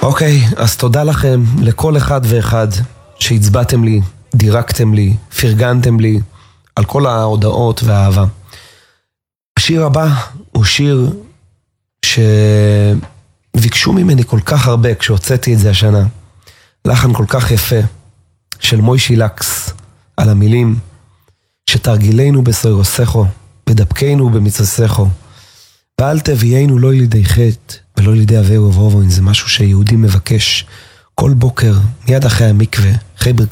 אוקיי, אז תודה לכם, לכל אחד ואחד שהצבעתם לי, דירקתם לי, פרגנתם לי, על כל ההודעות והאהבה. השיר הבא הוא שיר שביקשו ממני כל כך הרבה כשהוצאתי את זה השנה. לחן כל כך יפה של מוישי לקס על המילים שתרגילנו בסוירוסכו, בדפקנו במצסכו, ואל תביאנו לא לידי חטא ולא לידי אביהו ובובוין. זה משהו שיהודי מבקש כל בוקר מיד אחרי המקווה, אחרי